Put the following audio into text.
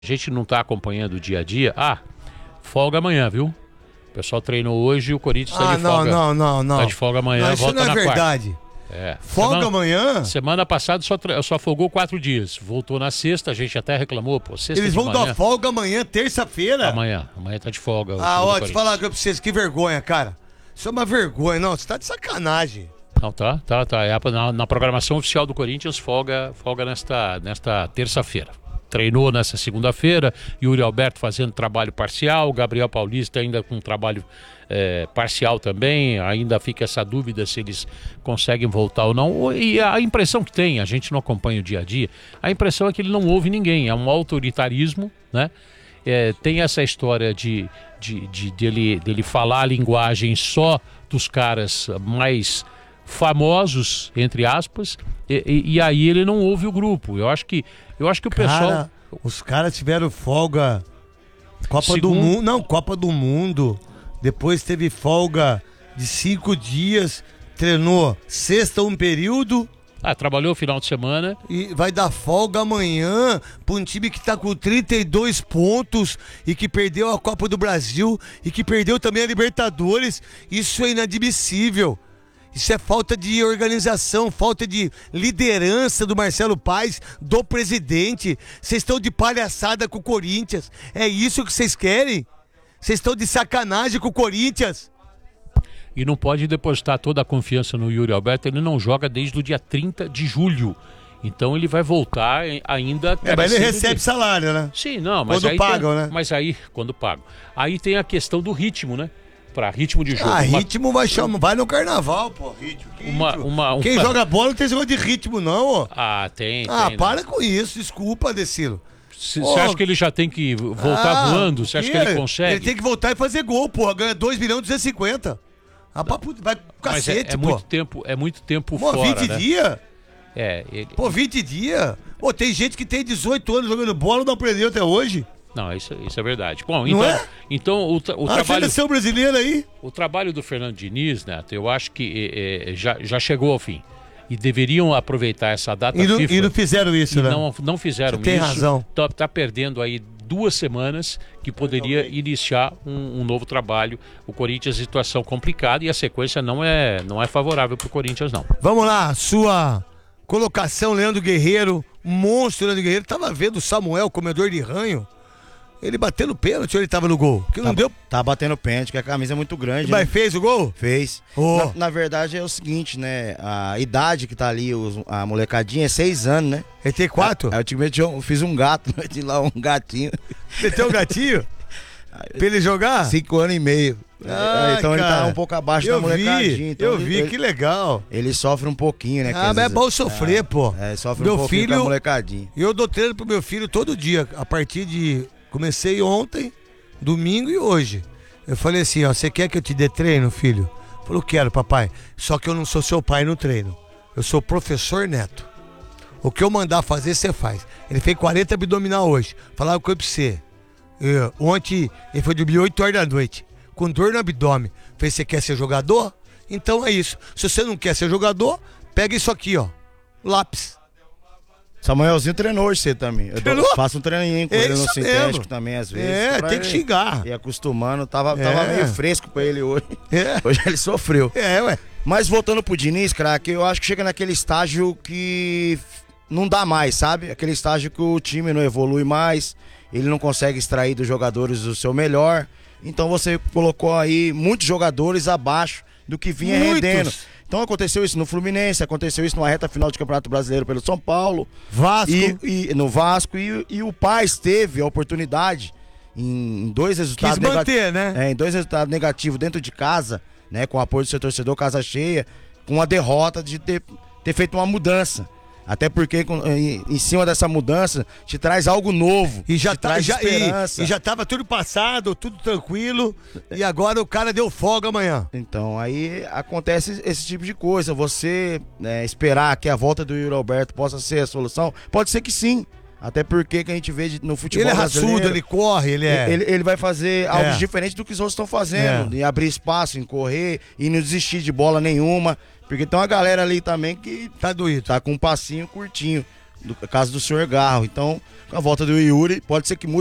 A gente não está acompanhando o dia a dia. Folga amanhã, viu? O pessoal treinou hoje e o Corinthians está de folga. Não. Tá de folga amanhã, não, isso volta não é na verdade. quarta. Folga amanhã? Semana passada só folgou 4 dias. Voltou na sexta, a gente até reclamou, sexta Eles vão dar folga amanhã, terça-feira? Amanhã tá de folga. Deixa eu falar pra vocês, que vergonha, cara. Isso é uma vergonha, não, você tá de sacanagem. Não, tá. Na programação oficial do Corinthians, folga nesta terça-feira. Treinou nessa segunda-feira, Yuri Alberto fazendo trabalho parcial, Gabriel Paulista ainda com trabalho parcial também, ainda fica essa dúvida se eles conseguem voltar ou não. E a impressão que tem, a gente não acompanha o dia a dia, a impressão é que ele não ouve ninguém, é um autoritarismo, né? Tem essa história dele falar a linguagem só dos caras mais famosos, entre aspas, e aí ele não ouve o grupo. Eu acho que o pessoal... Os caras tiveram folga Copa do Mundo. Não, Copa do Mundo. Depois teve folga de 5 dias. Treinou sexta um período. Trabalhou o final de semana. E vai dar folga amanhã para um time que tá com 32 pontos e que perdeu a Copa do Brasil e que perdeu também a Libertadores. Isso é inadmissível. Isso é falta de organização, falta de liderança do Marcelo Paes, do presidente. Vocês estão de palhaçada com o Corinthians. É isso que vocês querem? Vocês estão de sacanagem com o Corinthians. E não pode depositar toda a confiança no Yuri Alberto. Ele não joga desde o dia 30 de julho. Então ele vai voltar ainda... mas ele recebe salário, né? Sim, não, mas quando pagam, né? Mas aí, quando pagam. Aí tem a questão do ritmo, né? Para ritmo de jogo. Ritmo vai no carnaval, pô. Ritmo. Quem joga bola não tem esse negócio de ritmo, não, ó. Tem. Para com isso, desculpa, Decilo. Você acha que ele já tem que voltar voando? Você acha que ele consegue? Ele tem que voltar e fazer gol, pô. Ganha 2.250.000. Vai pro cacete, pô. É muito tempo fora, 20 né? dias? 20 dias? Pô, tem gente que tem 18 anos jogando bola e não aprendeu até hoje. Não, isso é verdade. Bom, então o trabalho... seleção brasileira aí. O trabalho do Fernando Diniz, Neto, eu acho que já chegou ao fim. E deveriam aproveitar essa data FIFA. E não fizeram isso, né? Não fizeram isso. Tem razão. Tá perdendo aí 2 semanas que poderia iniciar um novo trabalho. O Corinthians, situação complicada, e a sequência não é favorável pro Corinthians, não. Vamos lá, sua colocação, Leandro Guerreiro, monstro Leandro Guerreiro. Tava vendo o Samuel, comedor de ranho. Ele batendo pênalti ou ele tava no gol? Que não deu. Tá batendo pênalti, que a camisa é muito grande. Mas fez o gol? Fez. Na verdade é o seguinte, né? A idade que tá ali, a molecadinha é 6 anos, né? Ele tem 4? Ultimamente eu fiz um gato, de lá um gatinho. Você tem um gatinho? Pra ele jogar? 5 anos e meio. Então ele tá um pouco abaixo da molecadinha. Então que legal. Ele sofre um pouquinho, né? Mas é bom sofrer, pô. Sofre um pouquinho com a molecadinha. Eu dou treino pro meu filho todo dia, a partir de... Comecei ontem, domingo e hoje. Eu falei assim, você quer que eu te dê treino, filho? Falou, quero, papai. Só que eu não sou seu pai no treino. Eu sou o professor Neto. O que eu mandar fazer, você faz. Ele fez 40 abdominal hoje. Falava com ele pra você. Ontem, ele foi dormir 8 horas da noite, com dor no abdômen. Falei, você quer ser jogador? Então é isso. Se você não quer ser jogador, pega isso aqui, ó. Lápis. Samuelzinho treinou hoje você também. Eu faço um treininho com ele no sintético também, às vezes. Tem que xingar. E acostumando, tava meio fresco pra ele hoje. Hoje ele sofreu. Mas voltando pro Diniz, craque, eu acho que chega naquele estágio que não dá mais, sabe? Aquele estágio que o time não evolui mais, ele não consegue extrair dos jogadores o seu melhor. Então você colocou aí muitos jogadores abaixo do que vinha rendendo. Então aconteceu isso no Fluminense, aconteceu isso numa reta final de Campeonato Brasileiro pelo São Paulo. Vasco. No Vasco. E o Paes teve a oportunidade em 2 resultados negativos. Né? Em 2 resultados negativos dentro de casa, né? Com o apoio do seu torcedor, casa cheia, com a derrota de ter feito uma mudança. Até porque em cima dessa mudança te traz algo novo. E já estava tudo passado, tudo tranquilo. E agora o cara deu folga amanhã. Então aí acontece esse tipo de coisa. Você esperar que a volta do Yuri Alberto possa ser a solução, pode ser que sim. Até porque que a gente vê no futebol brasileiro... Ele é raçudo, ele corre, ele vai fazer algo diferente do que os outros estão fazendo. Em abrir espaço, em correr, e não desistir de bola nenhuma. Porque tem uma galera ali também que tá doído, tá com um passinho curtinho. do caso do senhor Garro. Então, com a volta do Yuri, pode ser que